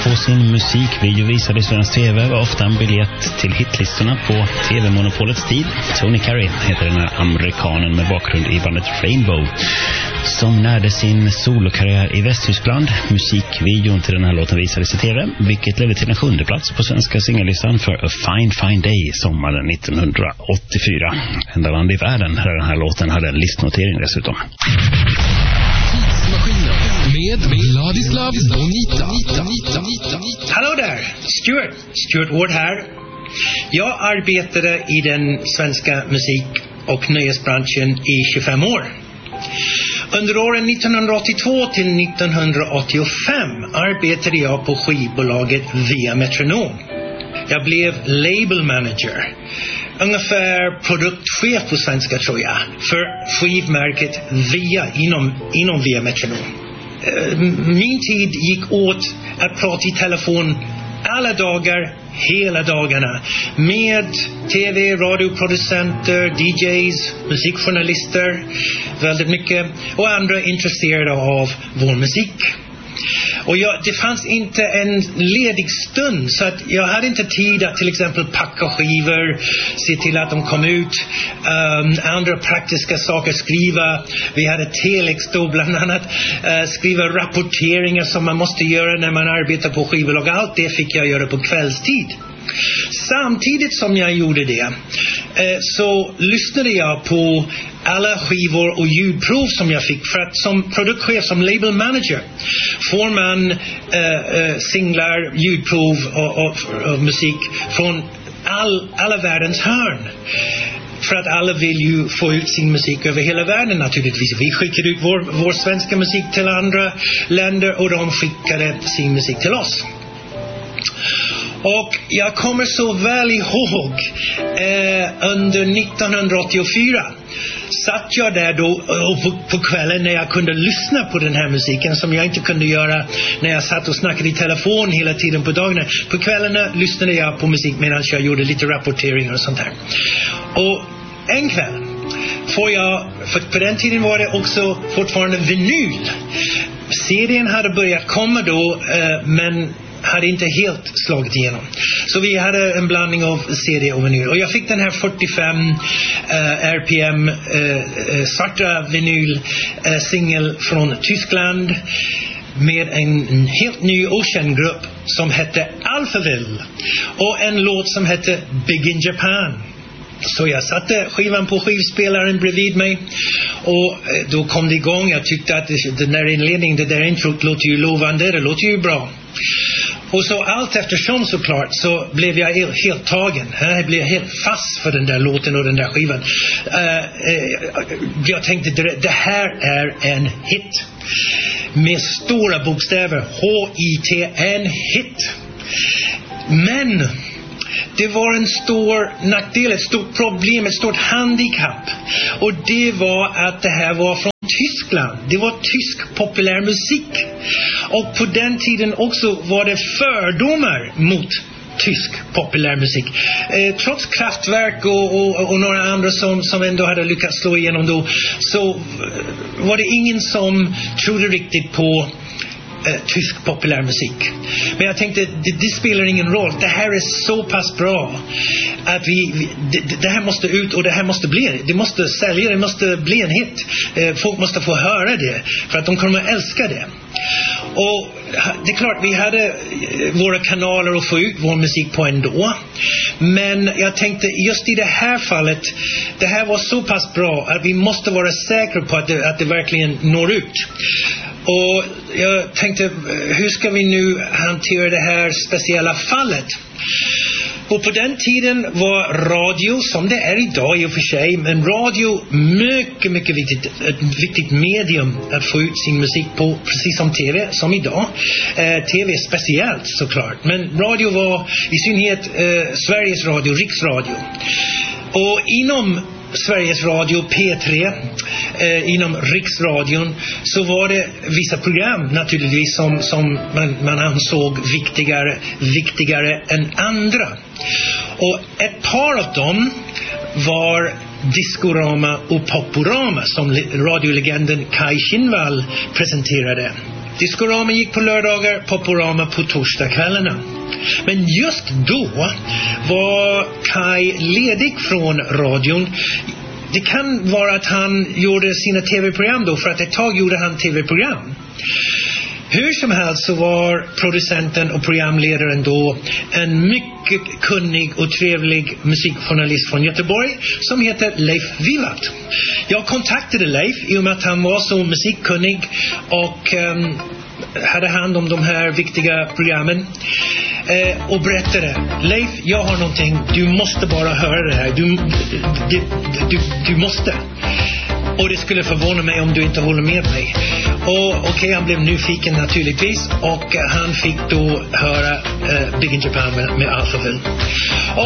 få sin musikvideo visad i svensk tv var ofta en biljett till hitlistorna på tv-monopolets tid. Tony Carey heter den här amerikanen med bakgrund i bandet Rainbow, som närde sin solokarriär i Västtyskland. Musikvideon till den här låten visades i tv, vilket ledde till en 7:e plats på svenska singellistan för A Fine Fine Day sommaren 1984. Enda land i världen där den här låten hade en listnotering dessutom. Med Ladislav Bonita. Hallå där, Stuart Ward här. Jag arbetade i den svenska musik- och nöjesbranschen i 25 år. Under åren 1982 till 1985 arbetade jag på skivbolaget Via Metronom. Jag blev label manager, ungefär produktchef på svenska tror jag, för skivmärket Via inom Via Metronom. Min tid gick åt att prata i telefon alla dagar, hela dagarna, med tv, radioproducenter, DJs, musikjournalister, väldigt mycket, och andra intresserade av vår musik. Och det fanns inte en ledig stund, så att jag hade inte tid att till exempel packa skivor, se till att de kom ut, andra praktiska saker, skriva. Vi hade telex då bland annat, skriva rapporteringar som man måste göra när man arbetar på skivbolag. Allt det fick jag göra på kvällstid. Samtidigt som jag gjorde det så lyssnade jag på alla skivor och ljudprov som jag fick, för att som produktchef, som label manager får man singlar, ljudprov och musik från alla världens hörn. För att alla vill ju få ut sin musik över hela världen naturligtvis. Vi skickade ut vår svenska musik till andra länder och de skickade sin musik till oss. Och jag kommer så väl ihåg under 1984 satt jag där då på kvällen när jag kunde lyssna på den här musiken som jag inte kunde göra när jag satt och snackade i telefon hela tiden på dagarna. På kvällarna lyssnade jag på musik medan jag gjorde lite rapporteringar och sånt här. Och en kväll för på den tiden var det också fortfarande vinyl. CD:n hade börjat komma då, men hade inte helt slagit igenom. Så vi hade en blandning av CD och vinyl. Och jag fick den här 45 RPM svarta vinyl singel från Tyskland med en helt ny okänd grupp som hette Alphaville och en låt som hette Big in Japan. Så jag satte skivan på skivspelaren bredvid mig och då kom det igång. Jag tyckte att den där inledningen, det där introt låter ju lovande, det låter ju bra. Och så allt eftersom såklart så blev jag helt tagen. Jag blev helt fast för den där låten och den där skivan. Jag tänkte det här är en hit. Med stora bokstäver. H-I-T, en hit. Men det var en stor nackdel, ett stort problem, ett stort handikapp. Och det var att det här var från Tyskland. Det var tysk populärmusik. Och på den tiden också var det fördomar mot tysk populärmusik. Trots Kraftwerk och några andra som ändå hade lyckats slå igenom då, så var det ingen som trodde riktigt på tysk populärmusik. Men jag tänkte, det spelar ingen roll. Det här är så pass bra att det här måste ut och det måste sälja, det måste bli en hit. Folk måste få höra det för att de kommer att älska det. Och det är klart, vi hade våra kanaler att få ut vår musik på ändå. Men jag tänkte, just i det här fallet, det här var så pass bra att vi måste vara säkra på att det verkligen når ut. Och jag tänkte, hur ska vi nu hantera det här speciella fallet? Och på den tiden var radio, som det är idag i och för sig, men radio mycket, mycket viktigt, ett viktigt medium att få ut sin musik på, precis som tv, som idag. Tv speciellt såklart, men radio var i synnerhet Sveriges Radio, riksradio. Och inom Sveriges Radio P3, inom riksradion, så var det vissa program naturligtvis som man ansåg viktigare än andra. Och ett par av dem var Discorama och Poporama som radiolegenden Kai Kinnvall presenterade. Discorama gick på lördagar, Poporama på torsdagskvällarna. Men just då var Kai ledig från radion. Det kan vara att han gjorde sina tv-program då, för att ett tag gjorde han tv-program. Hur som helst så var producenten och programledaren då en mycket kunnig och trevlig musikjournalist från Göteborg som heter Leif Wiwald. Jag kontaktade Leif i och med att han var så musikkunnig och hade hand om de här viktiga programmen och berättade: Leif, jag har någonting, du måste bara höra det här, du måste. Och det skulle förvåna mig om du inte håller med mig. Och okej, han blev nyfiken naturligtvis, och han fick då höra Big in Japan med Alphaville.